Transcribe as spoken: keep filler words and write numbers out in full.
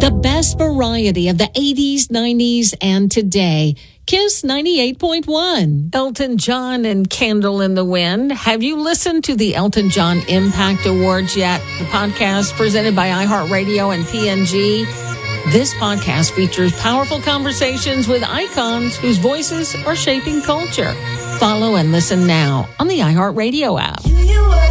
The best variety of the eighties, nineties, and today. Kiss ninety-eight point one. Elton John and Candle in the Wind. Have you listened to the Elton John Impact Awards yet? The podcast presented by iHeartRadio and P N G. This podcast features powerful conversations with icons whose voices are shaping culture. Follow and listen now on the iHeartRadio app.